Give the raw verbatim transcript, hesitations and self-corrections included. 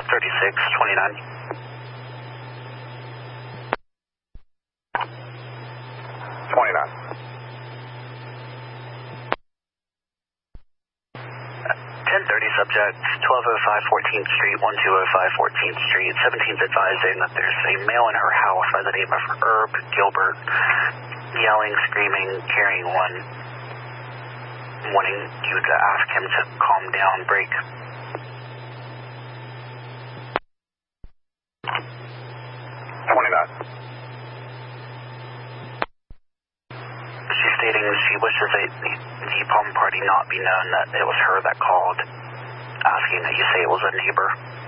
thirty-six twenty-nine. twenty-nine. ten thirty subject, twelve oh five fourteenth Street, twelve oh five fourteenth Street. seventeen's advising that there's a male in her house by the name of Herb Gilbert, yelling, screaming, carrying one, wanting you to ask him to calm down, break. twenty-nine. She's stating she wishes that the, the Palm Party not be known that it was her that called, asking that you say it was a neighbor.